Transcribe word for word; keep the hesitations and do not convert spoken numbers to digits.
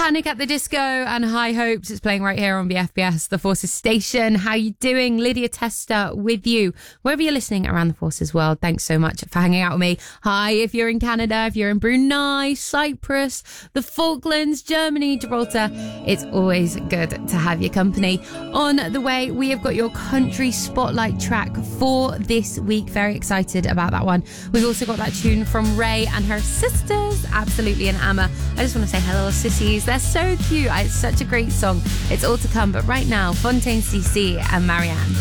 Panic at the Disco and High Hopes. It's playing right here on B F B S, the Forces station. How you doing? Lydia Tester with you. Wherever you're listening around the Forces world, thanks so much for hanging out with me. Hi, if you're in Canada, if you're in Brunei, Cyprus, the Falklands, Germany, Gibraltar, it's always good to have your company. On the way, we have got your country spotlight track for this week. Very excited about that one. We've also got that tune from Ray and her sisters, Absolutely and Amma. I just want to say hello, sissies. They're so cute. It's such a great song. It's all to come, but right now, Fontaine C C and Marianne.